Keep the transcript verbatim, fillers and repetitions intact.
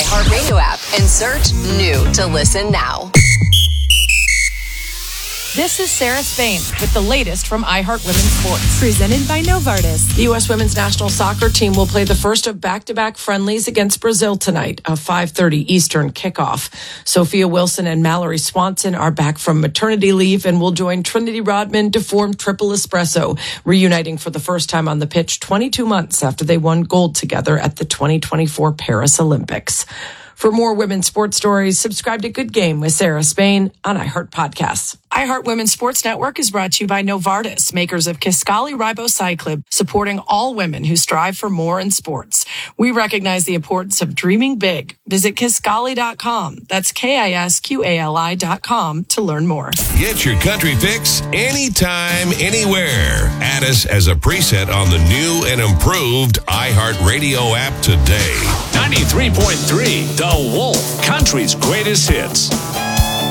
iHeartRadio app and search New to listen now. This is Sarah Spain with the latest from iHeart Women's Sports. Presented by Novartis. The U S women's national soccer team will play the first of back-to-back friendlies against Brazil tonight, a five thirty Eastern kickoff. Sophia Wilson and Mallory Swanson are back from maternity leave and will join Trinity Rodman to form Triple Espresso, reuniting for the first time on the pitch twenty-two months after they won gold together at the twenty twenty-four Paris Olympics. For more women's sports stories, subscribe to Good Game with Sarah Spain on iHeart Podcasts. iHeart Women's Sports Network is brought to you by Novartis, makers of Kisqali Ribociclib, supporting all women who strive for more in sports. We recognize the importance of dreaming big. Visit Kisqali dot com. That's K I S Q A L I dot com to learn more. Get your country fix anytime, anywhere. Add us as a preset on the new and improved iHeartRadio app today. ninety-three point three, The Wolf, country's greatest hits.